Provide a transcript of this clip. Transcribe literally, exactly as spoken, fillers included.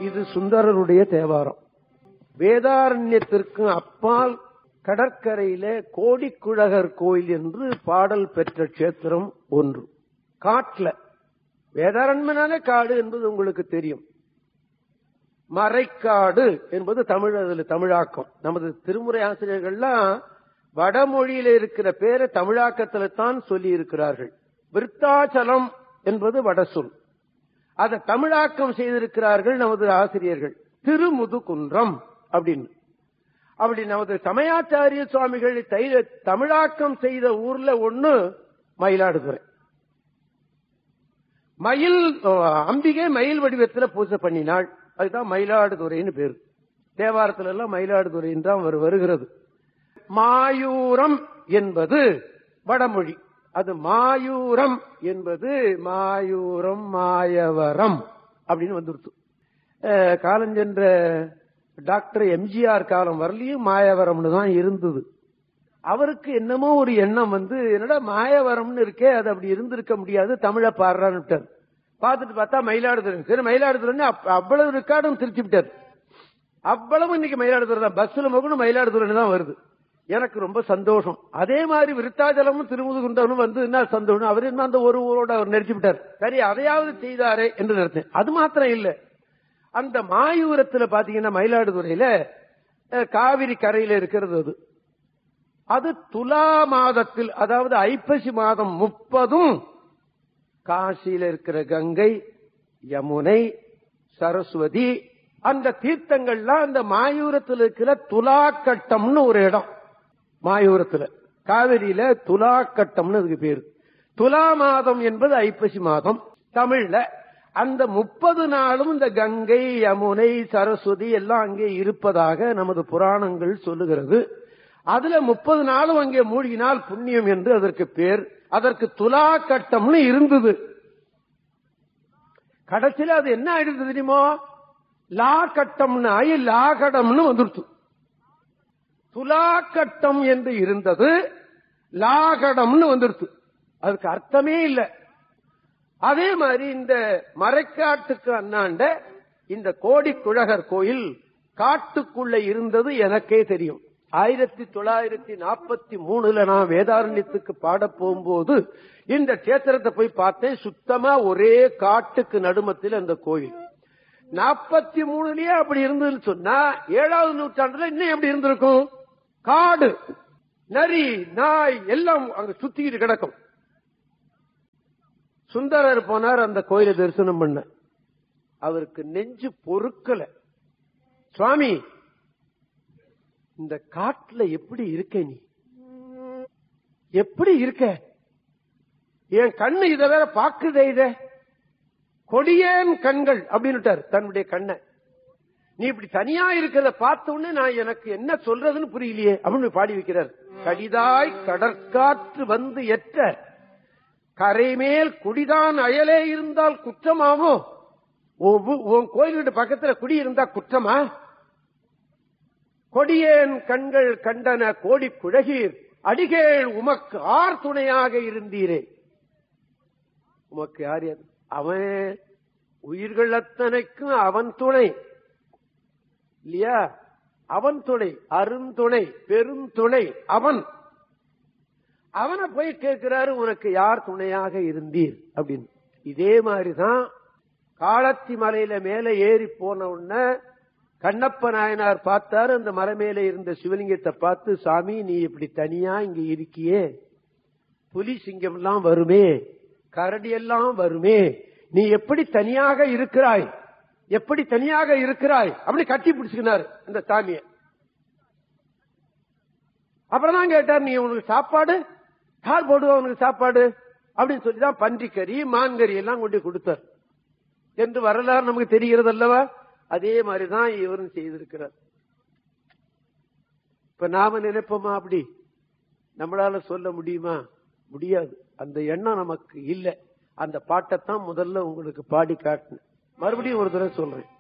இது சுந்தரருடைய தேவாரம். வேதாரண்யத்திற்கு அப்பால் கடற்கரையில கோடிக்குழகர் கோயில் என்று பாடல் பெற்ற கஷேத்திரம் ஒன்று. காட்டுல வேதாரண்யனான காடு என்பது உங்களுக்கு தெரியும். மறைக்காடு என்பது தமிழ், அதுல தமிழாக்கம். நமது திருமுறை ஆசிரியர்கள்லாம் வடமொழியில இருக்கிற பேரை தமிழாக்கத்துல தான் சொல்லி இருக்கிறார்கள். விருத்தாச்சலம் என்பது வட சொல், அதை தமிழாக்கம் செய்திருக்கிறார்கள் நமது ஆசிரியர்கள். திருமுதுகுன்றம் அப்படின்னு. அப்படி நமது சமயாச்சாரிய சுவாமிகள் தமிழாக்கம் செய்த ஊர்ல ஒண்ணு மயிலாடுதுறை. மயில் அம்பிகை மயில் வடிவத்தில் பூஜை பண்ணினாள், அதுதான் மயிலாடுதுறைன்னு பேரு. தேவாரத்துல எல்லாம் மயிலாடுதுறைன்னு தான் வருகிறது. மாயூரம் என்பது வடமொழி, அது மாயூரம் என்பது மாயூரம் மாயவரம் அப்படின்னு வந்துருச்சு. காலஞ்சென்ற டாக்டர் எம்ஜிஆர் காலம் வரலையும் மாயவரம்னு தான் இருந்தது. அவருக்கு என்னமோ ஒரு எண்ணம் வந்து, என்னடா மாயவரம்னு இருக்கே, அது அப்படி இருந்திருக்க முடியாது, தமிழை பாடுறான்னு விட்டார். பார்த்துட்டு பார்த்தா மயிலாடுதுறை. சரி, மயிலாடுதுறை அவ்வளவு ரெக்கார்டும் திருச்சி விட்டார். அவ்வளவு இன்னைக்கு மயிலாடுதுறை தான், பஸ்ல மகனும் மயிலாடுதுறை தான் வருது. எனக்கு ரொம்ப சந்தோஷம். அதே மாதிரி விருத்தாச்சலமும் திருமுதுகுன்றமும் வந்து என்ன சந்தோஷம். அவர் என்ன அந்த ஒரு ஊரோட அவர் நெரிச்சு விட்டார். சரி, அதையாவது செய்தாரே என்று நினைத்தேன். அது மாத்திரம் இல்ல, அந்த மாயூரத்துல பாத்தீங்கன்னா மயிலாடுதுறையில காவிரி கரையில இருக்கிறது. அது அது துலா மாதத்தில், அதாவது ஐப்பசி மாதம் முப்பதும் காசியில இருக்கிற கங்கை, யமுனை, சரஸ்வதி அந்த தீர்த்தங்கள்லாம் அந்த மாயூரத்தில் இருக்கிற துலா கட்டம்னு ஒரு இடம். மாயூரத்துல காவிரியில துலா கட்டம்னு அதுக்கு பேரு. துலா மாதம் என்பது ஐப்பசி மாதம் தமிழ்ல. அந்த முப்பது நாளும் இந்த கங்கை, யமுனை, சரஸ்வதி எல்லாம் அங்கே இருப்பதாக நமது புராணங்கள் சொல்லுகிறது. அதுல முப்பது நாளும் அங்கே மூழ்கினால் புண்ணியம் என்று அதற்கு பேர். அதற்கு துலா கட்டம்னு இருந்தது. கடைசியில் அது என்ன ஆயிடுது தெரியுமோ, லா கட்டம்னு ஆகி லாகடம்னு வந்துருச்சு. துலா கட்டம் என்று இருந்தது லாகடம்னு வந்துருச்சு. அதுக்கு அர்த்தமே இல்லை. அதே மாதிரி இந்த மறைக்காட்டுக்கு அண்ணாண்ட இந்த கோடிக்குழகர் கோயில் காட்டுக்குள்ள இருந்தது எனக்கே தெரியும். ஆயிரத்தி தொள்ளாயிரத்தி நாற்பத்தி மூணுல நான் வேதாரண்யத்துக்கு பாட போகும்போது இந்த கஷேத்திரத்தை போய் பார்த்தேன். சுத்தமா ஒரே காட்டுக்கு நடுமத்தில் அந்த கோயில். நாற்பத்தி மூணுலயே அப்படி இருந்ததுன்னு சொன்னா ஏழாவது நூற்றாண்டுல இன்னும் எப்படி இருந்திருக்கும்? காடு, நரி, நாய் எல்லாம் அங்க சுத்திக்கிட்டு கிடக்கும். சுந்தரர் போனார் அந்த கோயிலை தரிசனம் பண்ண. அவருக்கு நெஞ்சு பொறுக்கல. சுவாமி, இந்த காட்டுல எப்படி இருக்க, நீ எப்படி இருக்க? என் கண்ணு இத வேற பாக்குதே, இத கொடியேன் கண்கள் அப்படின்னு தன்னுடைய கண்ணை. நீ இப்படி தனியா இருக்கிறத பார்த்த உடனே நான் எனக்கு என்ன சொல்றதுன்னு புரியலையே அப்படின்னு பாடி வைக்கிறார். கடிதாய் கடற்காற்று வந்து எற்ற கரைமேல் குடிதான் அயலே இருந்தால் குற்றமாவோ? உன் கோயிலுடைய பக்கத்துல குடி இருந்தா குற்றமா? கொடியேன் கண்கள் கண்டன கோடி குழகீர் அடிகேள் உமக்கு ஆர் துணையாக இருந்தீரே. உமக்கு யார்? அவன் உயிர்கள் அத்தனைக்கும் அவன் துணை இல்லையா? அவன் துணை, அருந்துணை, பெருந்துணை அவன். அவனை போய் கேட்கிறாரு, உனக்கு யார் துணையாக இருந்தீர் அப்படின்னு. இதே மாதிரிதான் காளத்தி மலையில மேல ஏறி போன உடனே கண்ணப்ப நாயனார் பார்த்தாரு. அந்த மலை மேல இருந்த சிவலிங்கத்தை பார்த்து, சாமி நீ இப்படி தனியா இங்க இருக்கியே, புலி சிங்கம் எல்லாம் வருமே, கரடி எல்லாம் வருமே, நீ எப்படி தனியாக இருக்கிறாய், எப்படி தனியாக இருக்கிறாய் அப்படி கட்டி பிடிச்சுக்கினாரு அந்த சாமியை. அப்புறம் தான் கேட்டார், நீ உனக்கு சாப்பாடு யார் போடுவா, உனக்கு சாப்பாடு அப்படின்னு சொல்லிதான் பன்றிக்கறி மான்கறி எல்லாம் கொண்டு கொடுத்தார் என்று வரலாறு நமக்கு தெரிகிறது அல்லவா? அதே மாதிரிதான் இவரும் செய்திருக்கிறார். இப்ப நாம நினைப்போமா அப்படி? நம்மளால சொல்ல முடியுமா? முடியாது. அந்த எண்ணம் நமக்கு இல்லை. அந்த பாட்டைத்தான் முதல்ல உங்களுக்கு பாடி காட்டினேன். மறுபடியும் ஒரு தடவை சொல்றேன்.